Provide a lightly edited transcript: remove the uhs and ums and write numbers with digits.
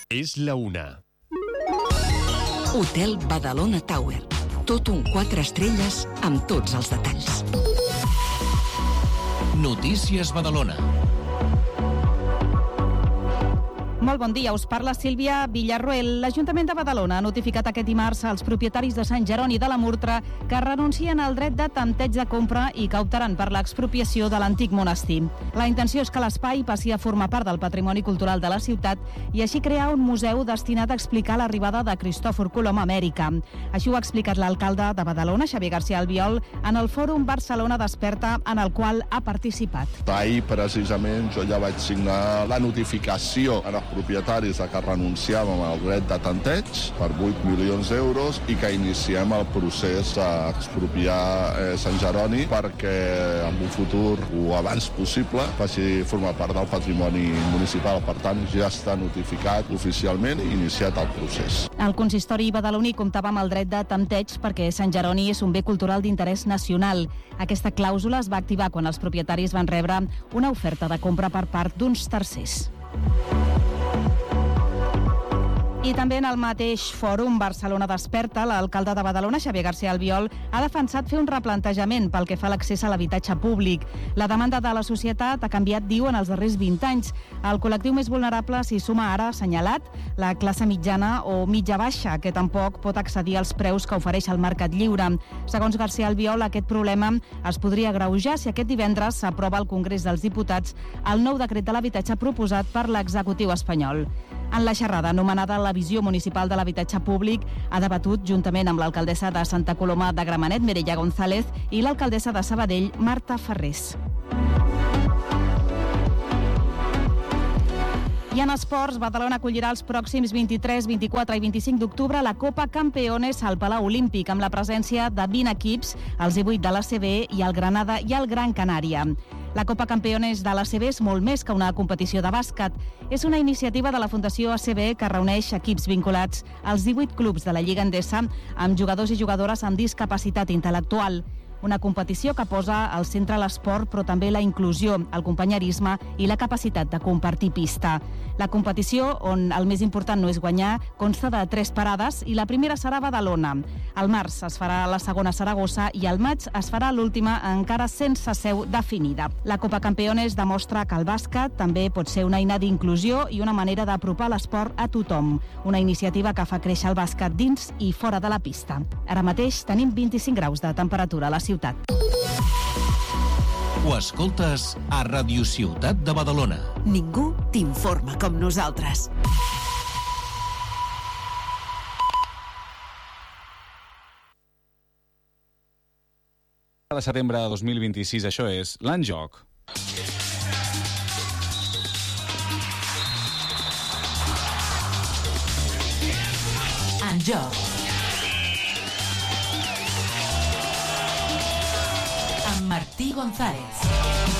És la 1. Hotel Badalona Tower. Tot un 4 estrelles amb tots els detalls. Notícies Badalona. Molt bon dia, us parla Sílvia Villarroel. L'Ajuntament de Badalona ha notificat aquest dimarts als propietaris de Sant Jeroni de la Murtra que renuncien al dret de tanteig de compra i que optaran per l'expropiació de l'antic monestir. La intenció és que l'espai passi a formar part del patrimoni cultural de la ciutat i així crear un museu destinat a explicar l'arribada de Cristòfor Colom a Amèrica. Així ho ha explicat l'alcalde de Badalona, Xavier García Albiol, en el Fòrum Barcelona Desperta, en el qual ha participat. Ahir, precisament, jo ja vaig signar la notificació a els propietaris que renunciàvem al dret de tanteig per 8 milions d'euros i que iniciem el procés d'expropiar Sant Jeroni perquè en un futur o abans possible faci formar part del patrimoni municipal. Per tant, ja està notificat oficialment i iniciat el procés. El consistori badaloní comptava amb el dret de tanteig perquè Sant Jeroni és un bé cultural d'interès nacional. Aquesta clàusula es va activar quan els propietaris van rebre una oferta de compra per part d'uns tercers. I també en el mateix fòrum Barcelona Desperta, l'alcalde de Badalona, Xavier García Albiol, ha defensat fer un replantejament pel que fa a l'accés a l'habitatge públic. La demanda de la societat ha canviat, diu, en els darrers 20 anys. El col·lectiu més vulnerable s'hi suma ara, assenyalat, la classe mitjana o mitja-baixa, que tampoc pot accedir als preus que ofereix el mercat lliure. Segons García Albiol, aquest problema es podria agreujar si aquest divendres s'aprova al Congrés dels Diputats el nou decret de l'habitatge proposat per l'executiu espanyol. En la xerrada anomenada La visió municipal de l'habitatge públic ha debatut juntament amb l'alcaldessa de Santa Coloma de Gramenet, Mireia González, i l'alcaldessa de Sabadell, Marta Ferrés. I en esports, Badalona acollirà els pròxims 23, 24 i 25 d'octubre la Copa Campeones al Palau Olímpic, amb la presència de 20 equips, els 18 de l'ACB i el Granada i el Gran Canària. La Copa Campeones de l'ACB és molt més que una competició de bàsquet. És una iniciativa de la Fundació ACB que reuneix equips vinculats als 18 clubs de la Lliga Endesa amb jugadors i jugadores amb discapacitat intel·lectual. Una competició que posa al centre l'esport, però també la inclusió, el companyerisme i la capacitat de compartir pista. La competició, on el més important no és guanyar, consta de 3 parades i la primera serà a Badalona. Al març es farà la segona a Saragossa i al maig es farà l'última encara sense seu definida. La Copa Campeones demostra que el bàsquet també pot ser una eina d'inclusió i una manera d'apropar l'esport a tothom. Una iniciativa que fa créixer el bàsquet dins i fora de la pista. Ara mateix tenim 25 graus de temperatura a la ciutat. Ho escoltes a Ràdio Ciutat de Badalona. Ningú t'informa com nosaltres. De setembre de 2026, això és l'En Joc. En Joc. Martí González.